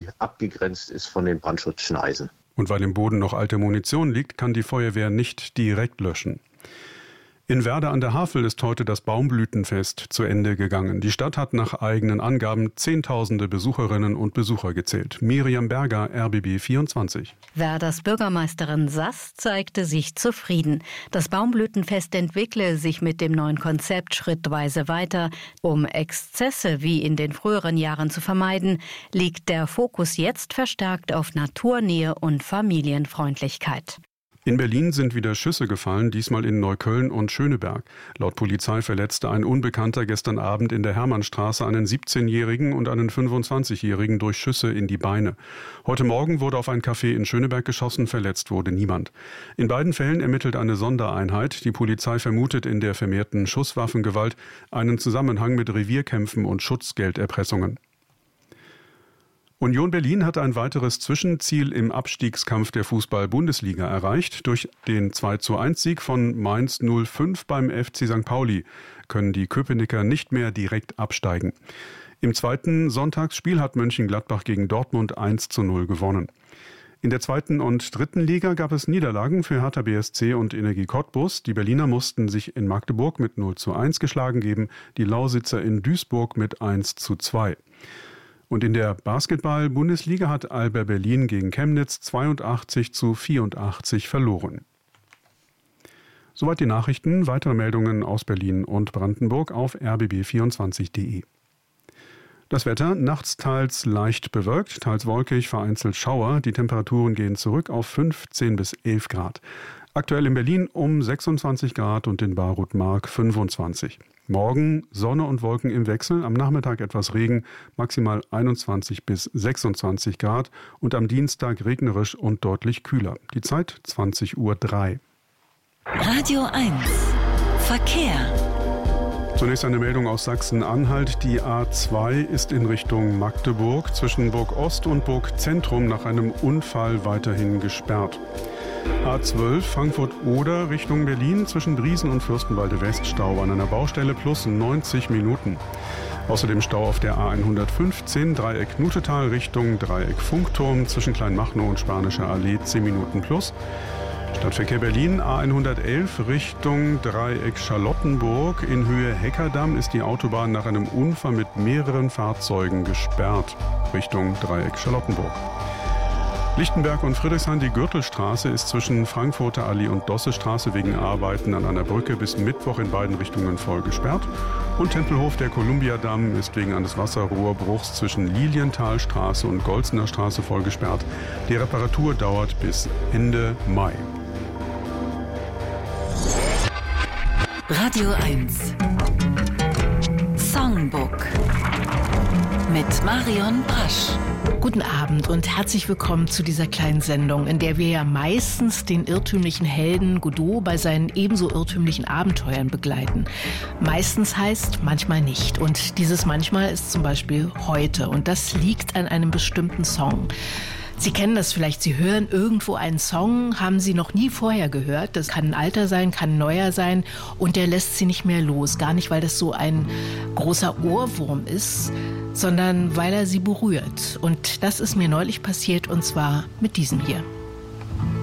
abgegrenzt ist von den Brandschutzschneisen. Und weil im Boden noch alte Munition liegt, kann die Feuerwehr nicht direkt löschen. In Werder an der Havel ist heute das Baumblütenfest zu Ende gegangen. Die Stadt hat nach eigenen Angaben Zehntausende Besucherinnen und Besucher gezählt. Miriam Berger, RBB 24. Werders Bürgermeisterin Sass zeigte sich zufrieden. Das Baumblütenfest entwickle sich mit dem neuen Konzept schrittweise weiter. Um Exzesse wie in den früheren Jahren zu vermeiden, liegt der Fokus jetzt verstärkt auf Naturnähe und Familienfreundlichkeit. In Berlin sind wieder Schüsse gefallen, diesmal in Neukölln und Schöneberg. Laut Polizei verletzte ein Unbekannter gestern Abend in der Hermannstraße einen 17-Jährigen und einen 25-Jährigen durch Schüsse in die Beine. Heute Morgen wurde auf ein Café in Schöneberg geschossen, verletzt wurde niemand. In beiden Fällen ermittelt eine Sondereinheit. Die Polizei vermutet in der vermehrten Schusswaffengewalt einen Zusammenhang mit Revierkämpfen und Schutzgelderpressungen. Union Berlin hat ein weiteres Zwischenziel im Abstiegskampf der Fußball-Bundesliga erreicht. Durch den 2:1-Sieg von Mainz 05 beim FC St. Pauli können die Köpenicker nicht mehr direkt absteigen. Im zweiten Sonntagsspiel hat Mönchengladbach gegen Dortmund 1:0 gewonnen. In der zweiten und dritten Liga gab es Niederlagen für Hertha BSC und Energie Cottbus. Die Berliner mussten sich in Magdeburg mit 0:1 geschlagen geben, die Lausitzer in Duisburg mit 1:2. Und in der Basketball-Bundesliga hat Alba Berlin gegen Chemnitz 82:84 verloren. Soweit die Nachrichten. Weitere Meldungen aus Berlin und Brandenburg auf rbb24.de. Das Wetter, nachts teils leicht bewölkt, teils wolkig, vereinzelt Schauer. Die Temperaturen gehen zurück auf 15 bis 11 Grad. Aktuell in Berlin um 26 Grad und in Barut-Mark 25. Morgen Sonne und Wolken im Wechsel, am Nachmittag etwas Regen, maximal 21 bis 26 Grad und am Dienstag regnerisch und deutlich kühler. Die Zeit 20:03 Uhr. Radio 1 Verkehr. Zunächst eine Meldung aus Sachsen-Anhalt. Die A2 ist in Richtung Magdeburg zwischen Burg Ost und Burg Zentrum nach einem Unfall weiterhin gesperrt. A12 Frankfurt-Oder Richtung Berlin zwischen Driesen und Fürstenwalde West Stau an einer Baustelle plus 90 Minuten. Außerdem Stau auf der A115 Dreieck Nutetal Richtung Dreieck Funkturm zwischen Kleinmachnow und Spanischer Allee 10 Minuten plus. Stadtverkehr Berlin A111 Richtung Dreieck Charlottenburg. In Höhe Heckerdamm ist die Autobahn nach einem Unfall mit mehreren Fahrzeugen gesperrt. Richtung Dreieck Charlottenburg. Lichtenberg und Friedrichshain, die Gürtelstraße ist zwischen Frankfurter Allee und Dossestraße wegen Arbeiten an einer Brücke bis Mittwoch in beiden Richtungen voll gesperrt. Und Tempelhof, der Kolumbiadamm, ist wegen eines Wasserrohrbruchs zwischen Lilienthalstraße und Golzener Straße voll gesperrt. Die Reparatur dauert bis Ende Mai. Radio 1 Songbook mit Marion Brasch. Guten Abend und herzlich willkommen zu dieser kleinen Sendung, in der wir ja meistens den irrtümlichen Helden Godot bei seinen ebenso irrtümlichen Abenteuern begleiten. Meistens heißt manchmal nicht. Und dieses manchmal ist zum Beispiel heute. Und das liegt an einem bestimmten Song. Sie kennen das vielleicht, Sie hören irgendwo einen Song, haben Sie noch nie vorher gehört. Das kann ein alter sein, kann ein neuer sein und der lässt Sie nicht mehr los. Gar nicht, weil das so ein großer Ohrwurm ist, sondern weil er Sie berührt. Und das ist mir neulich passiert und zwar mit diesem hier.